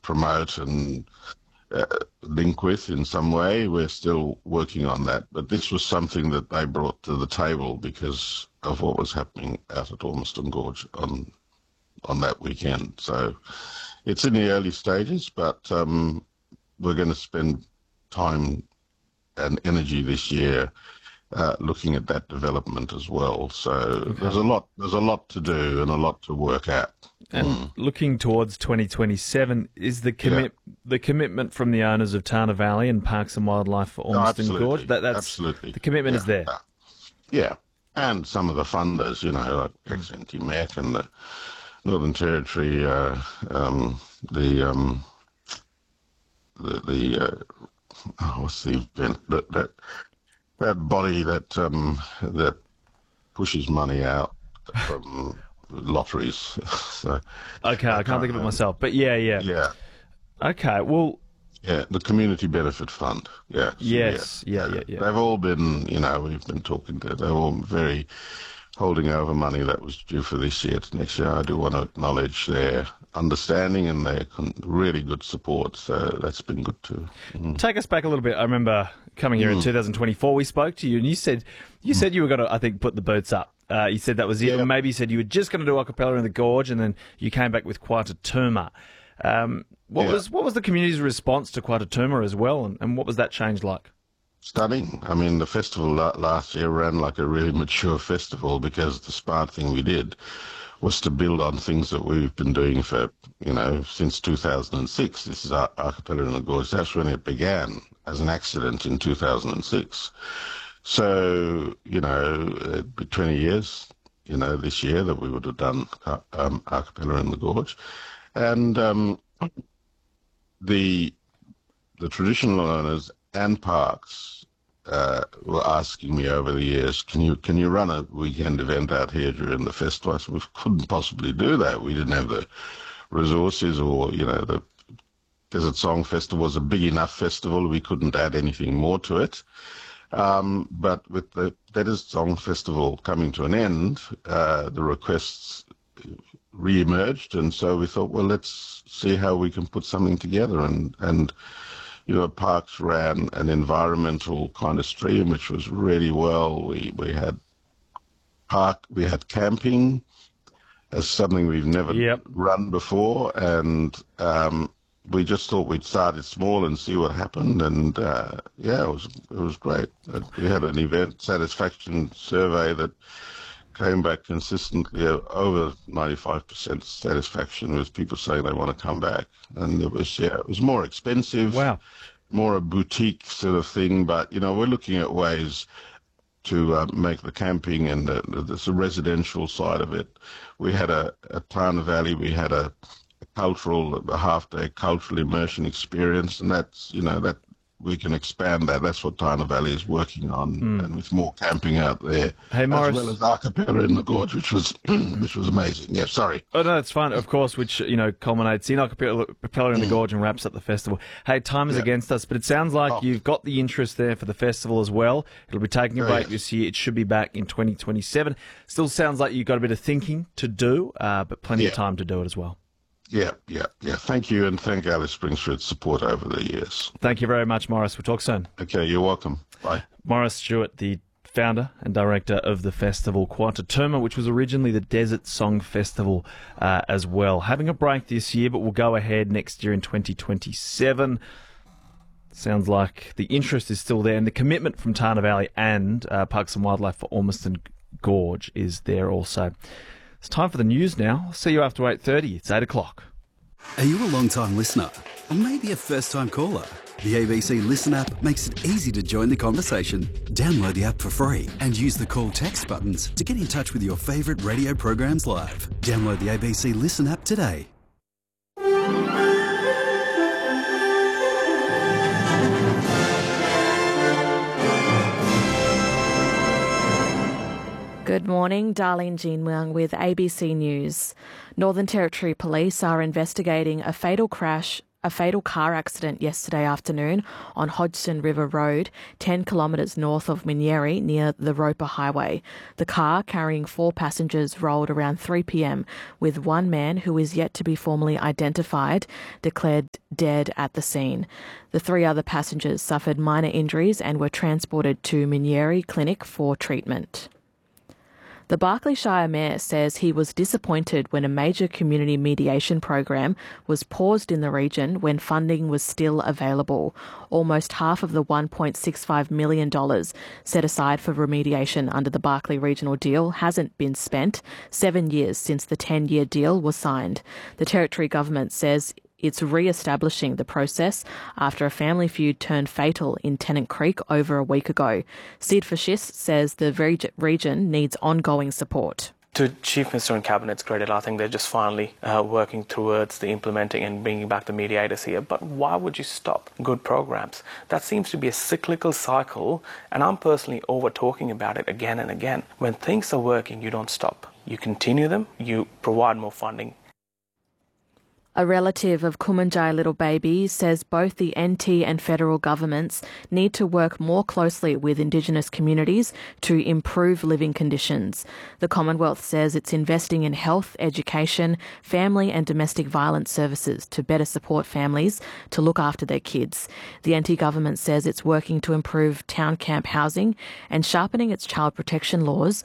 promote and link with in some way. We're still working on that. But this was something that they brought to the table because of what was happening out at Ormiston Gorge on that weekend. So it's in the early stages, but we're going to spend time and energy this year looking at that development as well. So there's a lot to do and a lot to work at. And looking towards 2027, is the commitment from the owners of Tana Valley and Parks and Wildlife for Ormiston Gorge? That's absolutely. The commitment is there. Yeah, and some of the funders, like ex-NT-MEC and the Northern Territory, what's the event that body that pushes money out from lotteries. So okay, I can't think of it myself, but yeah. Okay, well. Yeah, the Community Benefit Fund. Yeah. Yes. Yeah. They've all been, we've been talking to. They're all very holding over money that was due for this year to next year. I do want to acknowledge their understanding and their really good support. So that's been good too. Take us back a little bit. I remember coming here in 2024. We spoke to you, and you said you were going to, I think, put the boots up. You said that was it. Or maybe you said you were just going to do a cappella in the Gorge, and then you came back with Quieter Turma. What was the community's response to Quieter Turma as well, and what was that change like? Stunning. I mean, the festival last year ran like a really mature festival because the smart thing we did was to build on things that we've been doing for, since 2006. This is a cappella in the Gorge. That's when it began as an accident in 2006. So, it'd be 20 years, this year that we would have done a cappella in the Gorge. And the traditional owners and parks were asking me over the years, can you run a weekend event out here during the festival? I said, we couldn't possibly do that. We didn't have the resources, or the Desert Song Festival was a big enough festival. We couldn't add anything more to it. But with the Desert Song Festival coming to an end, the requests re-emerged, and so we thought, well, let's see how we can put something together. And Parks ran an environmental kind of stream, which was really well. We had camping as something we've never run before, and we just thought we'd start it small and see what happened. And it was great. We had an event satisfaction survey that came back consistently over 95% satisfaction, with people saying they want to come back. And it was more expensive, more a boutique sort of thing. But, we're looking at ways to make the camping and the residential side of it. We had at Tana Valley, we had a half-day cultural immersion experience, and that's, that we can expand that. That's what Tana Valley is working on, and with more camping out there, hey, Morris, as well as a cappella in the Gorge, which was amazing. Yeah, sorry. Oh no, it's fine. Of course, which culminates in a cappella in the Gorge and wraps up the festival. Hey, time is against us, but it sounds like you've got the interest there for the festival as well. It'll be taking a break this year. It should be back in 2027. Still sounds like you've got a bit of thinking to do, but plenty of time to do it as well. Yeah. Thank you, and thank Alice Springs for its support over the years. Thank you very much, Morris. We'll talk soon. Okay, you're welcome. Bye. Morris Stewart, the founder and director of the festival Quieter Turma, which was originally the Desert Song Festival as well. Having a break this year, but we'll go ahead next year in 2027. Sounds like the interest is still there, and the commitment from Tana Valley and Parks and Wildlife for Ormiston Gorge is there also. It's time for the news now. I'll see you after 8:30. It's 8 o'clock. Are you a long-time listener? Or maybe a first-time caller? The ABC Listen app makes it easy to join the conversation. Download the app for free and use the call text buttons to get in touch with your favourite radio programs live. Download the ABC Listen app today. Good morning, Darlene Jean Wang with ABC News. Northern Territory Police are investigating a fatal crash fatal car accident yesterday afternoon on Hodgson River Road, 10 kilometres north of Minyeri near the Roper Highway. The car, carrying 4 passengers, rolled around 3 p.m, with one man, who is yet to be formally identified, declared dead at the scene. The 3 other passengers suffered minor injuries and were transported to Minyeri Clinic for treatment. The Berkeley Shire Mayor says he was disappointed when a major community mediation program was paused in the region when funding was still available. Almost half of the $1.65 million set aside for remediation under the Berkeley Regional Deal hasn't been spent, 7 years since the 10-year deal was signed. The Territory Government says it's re-establishing the process after a family feud turned fatal in Tennant Creek over a week ago. Sid Fascist says the region needs ongoing support. To Chief Minister and Cabinet's credit, I think they're just finally working towards the implementing and bringing back the mediators here. But why would you stop good programs? That seems to be a cyclical cycle, and I'm personally over talking about it again and again. When things are working, you don't stop. You continue them, you provide more funding. A relative of Kumanjai Little Baby says both the NT and federal governments need to work more closely with Indigenous communities to improve living conditions. The Commonwealth says it's investing in health, education, family and domestic violence services to better support families to look after their kids. The NT government says it's working to improve town camp housing and sharpening its child protection laws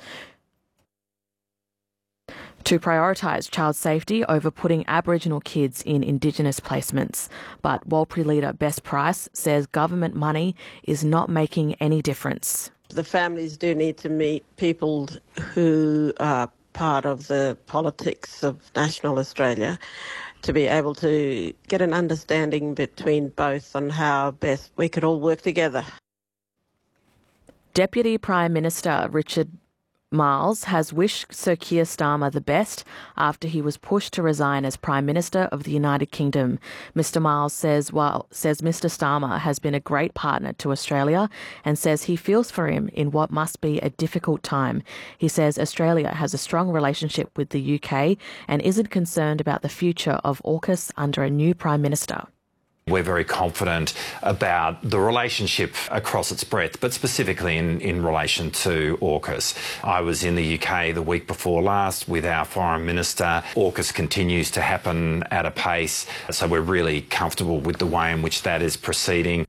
to prioritise child safety over putting Aboriginal kids in Indigenous placements. But Warlpiri leader Bess Price says government money is not making any difference. The families do need to meet people who are part of the politics of national Australia to be able to get an understanding between both on how best we could all work together. Deputy Prime Minister Richard Marles has wished Sir Keir Starmer the best after he was pushed to resign as Prime Minister of the United Kingdom. Mr Marles says Mr Starmer has been a great partner to Australia and says he feels for him in what must be a difficult time. He says Australia has a strong relationship with the UK and isn't concerned about the future of AUKUS under a new Prime Minister. We're very confident about the relationship across its breadth, but specifically in relation to AUKUS. I was in the UK the week before last with our Foreign Minister. AUKUS continues to happen at a pace, so we're really comfortable with the way in which that is proceeding.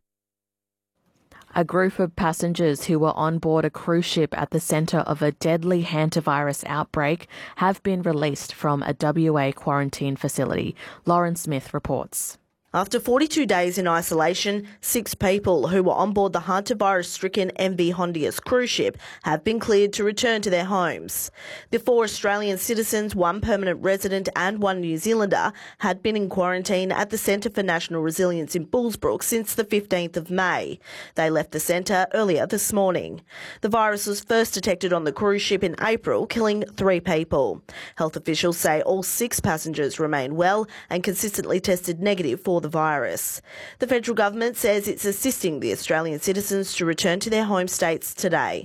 A group of passengers who were on board a cruise ship at the centre of a deadly hantavirus outbreak have been released from a WA quarantine facility. Lauren Smith reports. After 42 days in isolation, 6 people who were on board the hantavirus-stricken MV Hondius cruise ship have been cleared to return to their homes. The 4 Australian citizens, 1 permanent resident and 1 New Zealander, had been in quarantine at the Centre for National Resilience in Bullsbrook since the 15th of May. They left the centre earlier this morning. The virus was first detected on the cruise ship in April, killing 3 people. Health officials say all 6 passengers remain well and consistently tested negative for the virus. The federal government says it's assisting the Australian citizens to return to their home states today.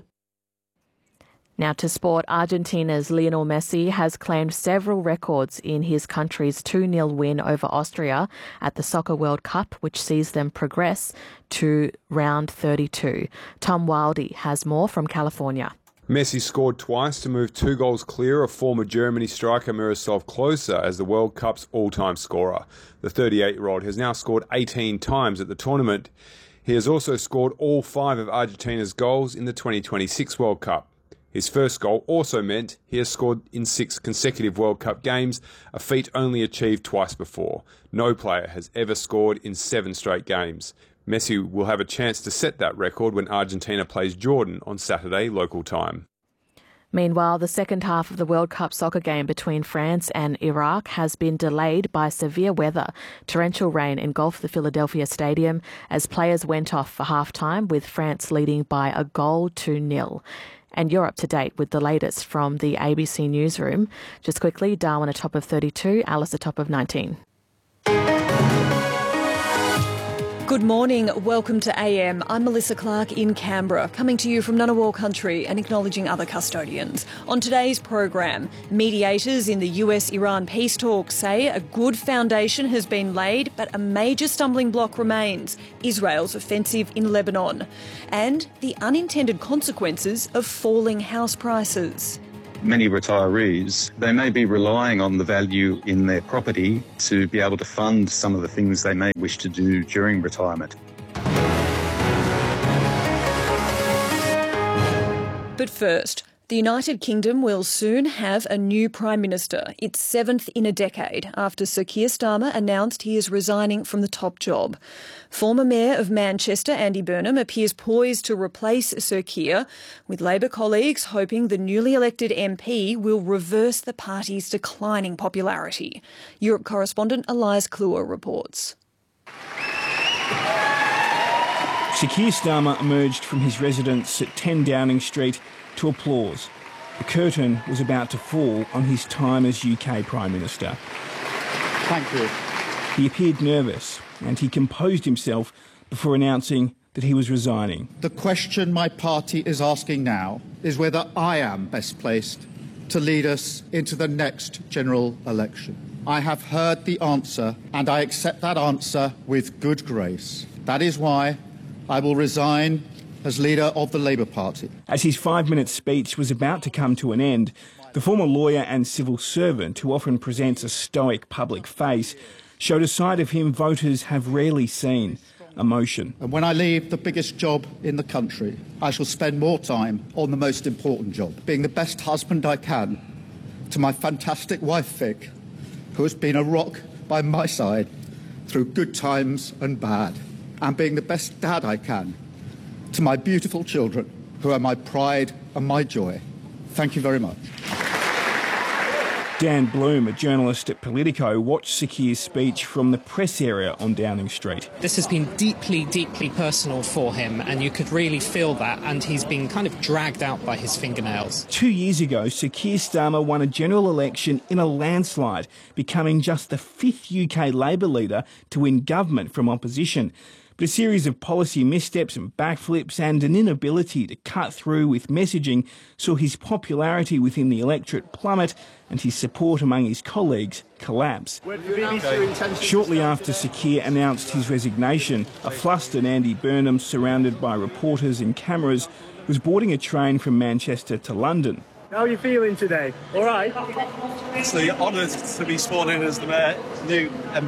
Now to sport, Argentina's Lionel Messi has claimed several records in his country's 2-0 win over Austria at the Soccer World Cup, which sees them progress to round 32. Tom Wildy has more from California. Messi scored twice to move 2 goals clear of former Germany striker Miroslav Klose as the World Cup's all-time scorer. The 38-year-old has now scored 18 times at the tournament. He has also scored all 5 of Argentina's goals in the 2026 World Cup. His first goal also meant he has scored in 6 consecutive World Cup games, a feat only achieved twice before. No player has ever scored in 7 straight games. Messi will have a chance to set that record when Argentina plays Jordan on Saturday local time. Meanwhile, the second half of the World Cup soccer game between France and Iraq has been delayed by severe weather. Torrential rain engulfed the Philadelphia Stadium as players went off for half-time, with France leading by a goal to 0. And you're up to date with the latest from the ABC Newsroom. Just quickly, Darwin atop of 32, Alice atop of 19. Good morning, welcome to AM. I'm Melissa Clark in Canberra, coming to you from Ngunnawal country and acknowledging other custodians. On today's program, mediators in the US-Iran peace talks say a good foundation has been laid, but a major stumbling block remains: Israel's offensive in Lebanon, and the unintended consequences of falling house prices. Many retirees, they may be relying on the value in their property to be able to fund some of the things they may wish to do during retirement. But first, the United Kingdom will soon have a new Prime Minister, its seventh in a decade, after Sir Keir Starmer announced he is resigning from the top job. Former Mayor of Manchester, Andy Burnham, appears poised to replace Sir Keir, with Labor colleagues hoping the newly elected MP will reverse the party's declining popularity. Europe correspondent Elias Kluwer reports. Sir Keir Starmer emerged from his residence at 10 Downing Street to applause. The curtain was about to fall on his time as UK Prime Minister. Thank you. He appeared nervous and he composed himself before announcing that he was resigning. The question my party is asking now is whether I am best placed to lead us into the next general election. I have heard the answer and I accept that answer with good grace. That is why I will resign as leader of the Labour Party. As his 5-minute speech was about to come to an end, the former lawyer and civil servant, who often presents a stoic public face, showed a side of him voters have rarely seen: emotion. And when I leave the biggest job in the country, I shall spend more time on the most important job, being the best husband I can to my fantastic wife Vic, who has been a rock by my side through good times and bad, and being the best dad I can to my beautiful children, who are my pride and my joy. Thank you very much. Dan Bloom, a journalist at Politico, watched Sir Keir's speech from the press area on Downing Street. This has been deeply, deeply personal for him, and you could really feel that, and he's been kind of dragged out by his fingernails. 2 years ago, Sir Keir Starmer won a general election in a landslide, becoming just the 5th UK Labor leader to win government from opposition. But a series of policy missteps and backflips and an inability to cut through with messaging saw his popularity within the electorate plummet and his support among his colleagues collapse. Shortly after Sir Keir announced his resignation, a flustered Andy Burnham, surrounded by reporters and cameras, was boarding a train from Manchester to London. How are you feeling today? All right? It's honoured to be sworn in as the mayor, the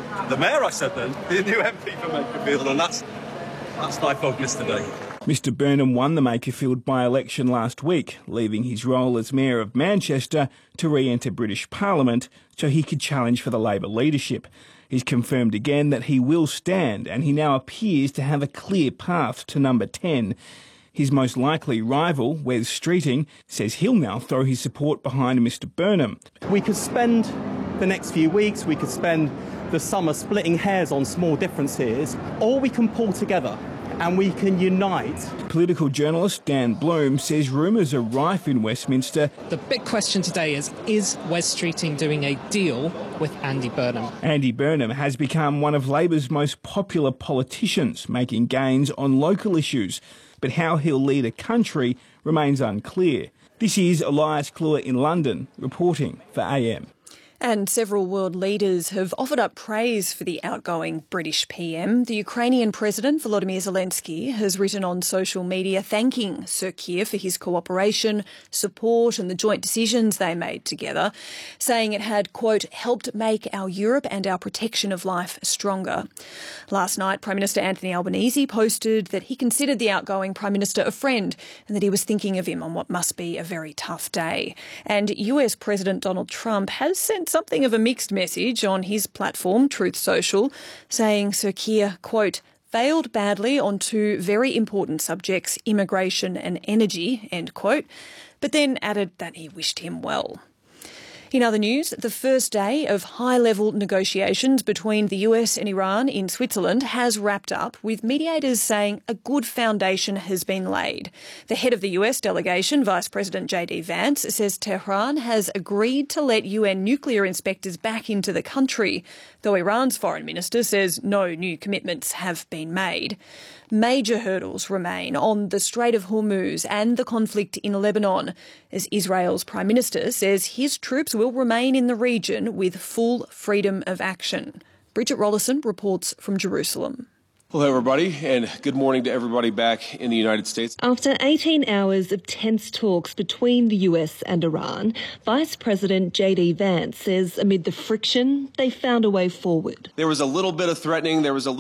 new MP for Makerfield, and that's my focus today. Mr Burnham won the Makerfield by-election last week, leaving his role as Mayor of Manchester to re-enter British Parliament so he could challenge for the Labor leadership. He's confirmed again that he will stand, and he now appears to have a clear path to number 10. His most likely rival, Wes Streeting, says he'll now throw his support behind Mr Burnham. We could spend the next few weeks, we could spend the summer splitting hairs on small differences, or we can pull together and we can unite. Political journalist Dan Bloom says rumours are rife in Westminster. The big question today is Wes Streeting doing a deal with Andy Burnham? Andy Burnham has become one of Labor's most popular politicians, making gains on local issues. But how he'll lead a country remains unclear. This is Elias Kluwer in London, reporting for AM. And several world leaders have offered up praise for the outgoing British PM. The Ukrainian President, Volodymyr Zelensky, has written on social media thanking Sir Keir for his cooperation, support and the joint decisions they made together, saying it had, quote, helped make our Europe and our protection of life stronger. Last night, Prime Minister Anthony Albanese posted that he considered the outgoing Prime Minister a friend and that he was thinking of him on what must be a very tough day. And US President Donald Trump has sent something of a mixed message on his platform, Truth Social, saying Sir Keir, quote, failed badly on two very important subjects, immigration and energy, end quote, but then added that he wished him well. In other news, the first day of high-level negotiations between the US and Iran in Switzerland has wrapped up, with mediators saying a good foundation has been laid. The head of the US delegation, Vice President J.D. Vance, says Tehran has agreed to let UN nuclear inspectors back into the country, though Iran's foreign minister says no new commitments have been made. Major hurdles remain on the Strait of Hormuz and the conflict in Lebanon, as Israel's Prime Minister says his troops will remain in the region with full freedom of action. Bridget Rollison reports from Jerusalem. Hello, everybody, and good morning to everybody back in the United States. After 18 hours of tense talks between the US and Iran, Vice President J.D. Vance says amid the friction, they found a way forward. There was a little bit of threatening. There was a